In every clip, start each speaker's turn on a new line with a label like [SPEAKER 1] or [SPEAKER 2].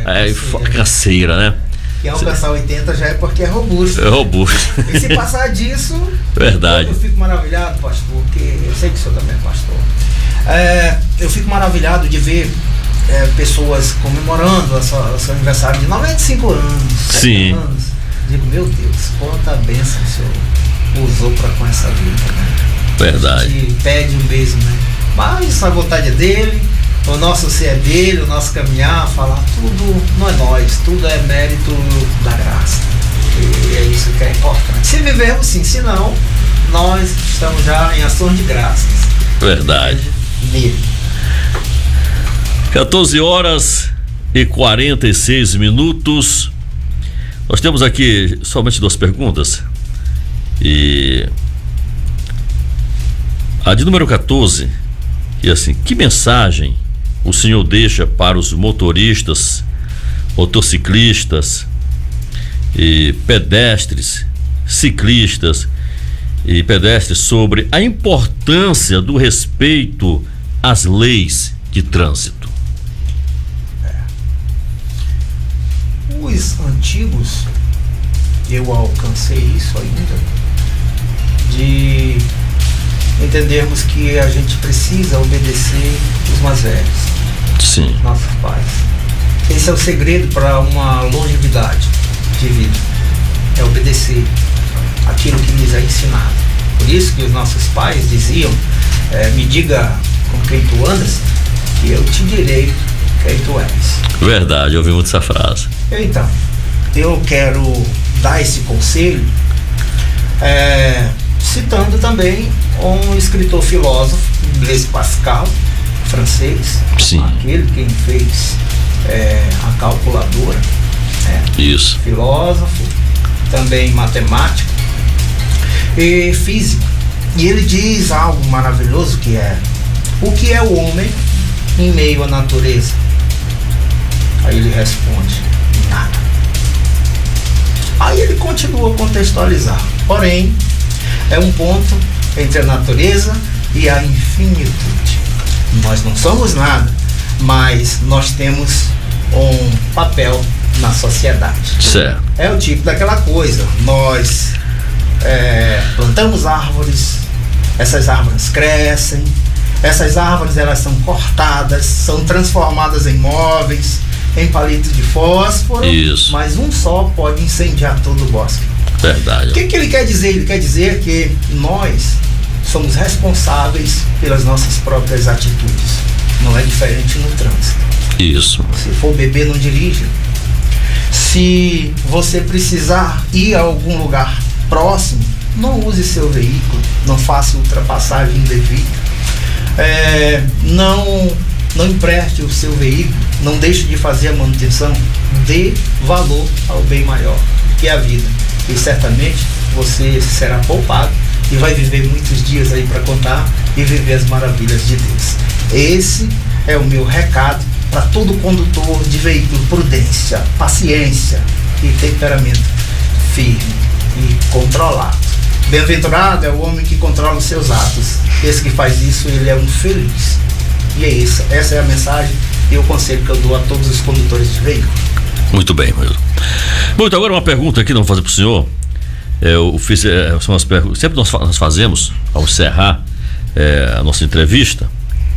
[SPEAKER 1] canseira, né?
[SPEAKER 2] Quem alcançar 80 já é porque é robusto.
[SPEAKER 1] É robusto.
[SPEAKER 2] E se passar disso,
[SPEAKER 1] verdade.
[SPEAKER 2] Eu fico maravilhado, pastor, porque eu sei que o senhor também é pastor. Eu fico maravilhado de ver pessoas comemorando o seu aniversário de 95 anos.
[SPEAKER 1] Sim.
[SPEAKER 2] Anos. Digo, meu Deus, quanta bênção o senhor usou com essa vida, né?
[SPEAKER 1] Verdade.
[SPEAKER 2] A gente pede um beijo, né? Mas a vontade é dele, o nosso ser é dele, o nosso caminhar, falar, tudo não é nós, tudo é mérito da graça. E é isso que é importante. Se vivermos sim, se não, nós estamos já em ações de graças.
[SPEAKER 1] Verdade.
[SPEAKER 2] Nele.
[SPEAKER 1] 14h46. Nós temos aqui somente 2 perguntas. E a de número 14, que é assim: que mensagem o senhor deixa para os motoristas, motociclistas e pedestres, ciclistas e pedestres sobre a importância do respeito às leis de trânsito?
[SPEAKER 2] Os antigos, eu alcancei isso ainda, de entendermos que a gente precisa obedecer os mais velhos.
[SPEAKER 1] Sim.
[SPEAKER 2] Nossos pais. Esse é o segredo para uma longevidade de vida. É obedecer aquilo que nos é ensinado. Por isso que os nossos pais diziam, me diga com quem tu andas, que eu te direi quem tu és.
[SPEAKER 1] Verdade, eu ouvi muito essa frase.
[SPEAKER 2] Então, eu quero dar esse conselho citando também um escritor filósofo, Blaise Pascal, francês.
[SPEAKER 1] Sim.
[SPEAKER 2] Aquele quem fez a calculadora.
[SPEAKER 1] Isso.
[SPEAKER 2] Filósofo, também matemático e físico. E ele diz algo maravilhoso que é: o que é o homem em meio à natureza? Aí ele responde: nada. Aí ele continua a contextualizar. Porém, é um ponto entre a natureza e a infinitude. Nós não somos nada, mas nós temos um papel na sociedade.
[SPEAKER 1] Certo.
[SPEAKER 2] É o tipo daquela coisa. Nós plantamos árvores, essas árvores crescem, essas árvores elas são cortadas, são transformadas em móveis, em palitos de fósforo.
[SPEAKER 1] Isso.
[SPEAKER 2] Mas um só pode incendiar todo o bosque.
[SPEAKER 1] Verdade.
[SPEAKER 2] O que ele quer dizer? Ele quer dizer que nós somos responsáveis pelas nossas próprias atitudes. Não é diferente no trânsito.
[SPEAKER 1] Isso.
[SPEAKER 2] Se for beber, não dirija. Se você precisar ir a algum lugar próximo, não use seu veículo, não faça ultrapassagem indevida. Não empreste o seu veículo, não deixe de fazer a manutenção, dê valor ao bem maior, que é a vida. E certamente você será poupado e vai viver muitos dias aí para contar e viver as maravilhas de Deus. Esse é o meu recado para todo condutor de veículo: prudência, paciência e temperamento firme e controlado. Bem-aventurado é o homem que controla os seus atos. Esse que faz isso, ele é um feliz. E é isso, essa é a mensagem e o conselho que eu dou a todos os condutores de veículo.
[SPEAKER 1] Muito bem, Mailson. Muito, agora uma pergunta aqui, vamos fazer para o senhor. Eu fiz, são as perguntas, sempre nós fazemos, ao encerrar a nossa entrevista,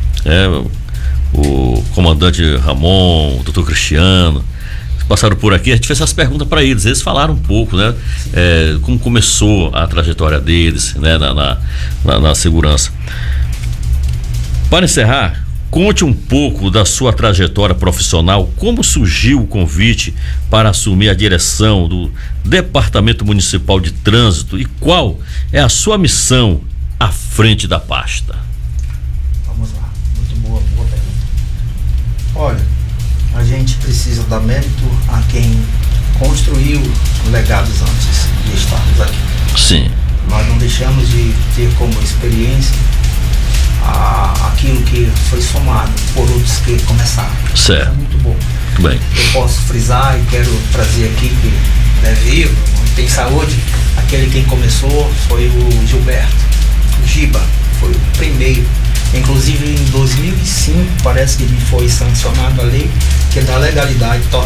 [SPEAKER 1] o comandante Ramon, o doutor Cristiano, passaram por aqui, a gente fez essas perguntas para eles falaram um pouco, né? Como começou a trajetória deles, né? Na segurança. Para encerrar, conte um pouco da sua trajetória profissional, como surgiu o convite para assumir a direção do Departamento Municipal de Trânsito e qual é a sua missão à frente da pasta.
[SPEAKER 2] Vamos lá, muito boa pergunta. Olha, a gente precisa dar mérito a quem construiu legados antes de estarmos aqui.
[SPEAKER 1] Sim.
[SPEAKER 2] Nós não deixamos de ter como experiência aquilo que foi somado por outros que começaram.
[SPEAKER 1] Certo.
[SPEAKER 2] É muito bom.
[SPEAKER 1] Muito bem.
[SPEAKER 2] Eu posso frisar e quero trazer aqui que é vivo, tem saúde. Aquele quem começou foi o Gilberto, o Giba, foi o primeiro. Inclusive em 2005 parece que me foi sancionada a lei que dá legalidade